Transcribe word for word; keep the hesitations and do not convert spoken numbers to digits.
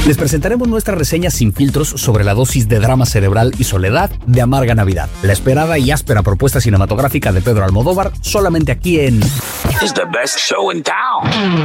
Les presentaremos nuestra reseña sin filtros sobre la dosis de drama cerebral y soledad de Amarga Navidad, la esperada y áspera propuesta cinematográfica de Pedro Almodóvar, solamente aquí en It's the best show in town.